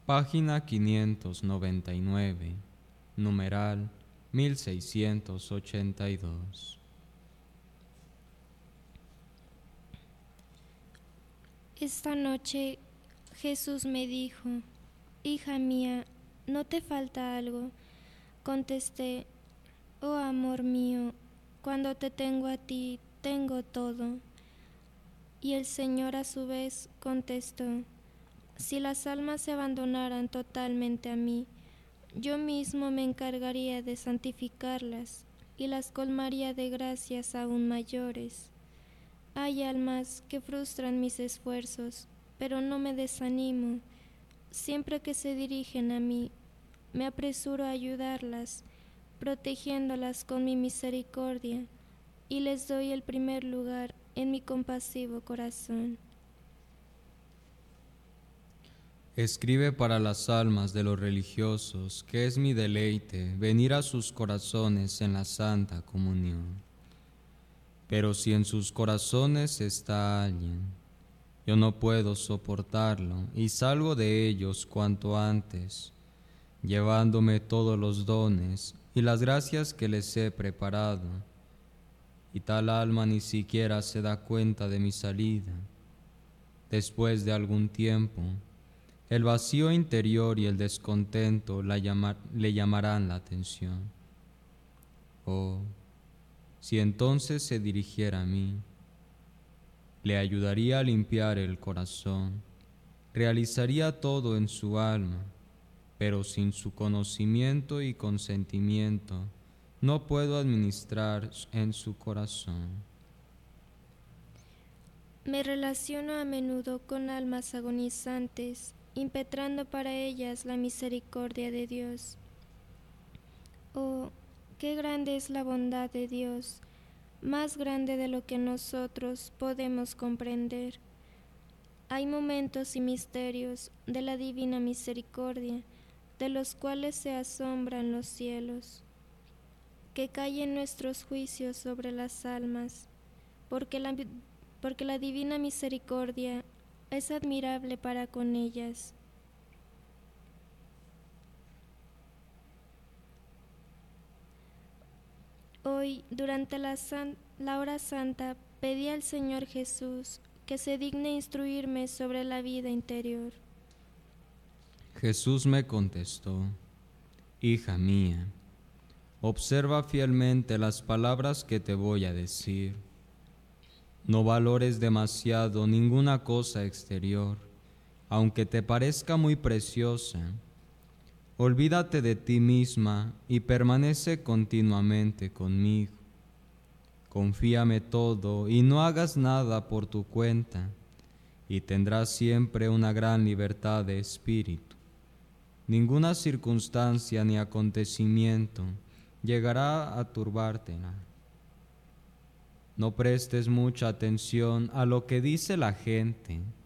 Página 599, numeral 1682. Esta noche Jesús me dijo: hija mía, ¿no te falta algo? Contesté: oh amor mío, cuando te tengo a ti, tengo todo. Y el Señor a su vez contestó: si las almas se abandonaran totalmente a mí, yo mismo me encargaría de santificarlas y las colmaría de gracias aún mayores. Hay almas que frustran mis esfuerzos, pero no me desanimo. Siempre que se dirigen a mí, me apresuro a ayudarlas, protegiéndolas con mi misericordia, y les doy el primer lugar en mi compasivo corazón. Escribe para las almas de los religiosos que es mi deleite venir a sus corazones en la Santa Comunión. Pero si en sus corazones está alguien, yo no puedo soportarlo y salgo de ellos cuanto antes, llevándome todos los dones y las gracias que les he preparado. Y tal alma ni siquiera se da cuenta de mi salida. Después de algún tiempo, el vacío interior y el descontento le llamarán la atención. Oh, si entonces se dirigiera a mí, le ayudaría a limpiar el corazón, realizaría todo en su alma, pero sin su conocimiento y consentimiento no puedo administrar en su corazón. Me relaciono a menudo con almas agonizantes, impetrando para ellas la misericordia de Dios. Oh, qué grande es la bondad de Dios, más grande de lo que nosotros podemos comprender. Hay momentos y misterios de la divina misericordia, de los cuales se asombran los cielos. Que callen nuestros juicios sobre las almas, porque la divina misericordia es admirable para con ellas. Hoy, durante la hora santa, pedí al Señor Jesús que se digne instruirme sobre la vida interior. Jesús me contestó: hija mía, observa fielmente las palabras que te voy a decir. No valores demasiado ninguna cosa exterior, aunque te parezca muy preciosa. Olvídate de ti misma y permanece continuamente conmigo. Confíame todo y no hagas nada por tu cuenta, y tendrás siempre una gran libertad de espíritu. Ninguna circunstancia ni acontecimiento llegará a turbártela. No prestes mucha atención a lo que dice la gente,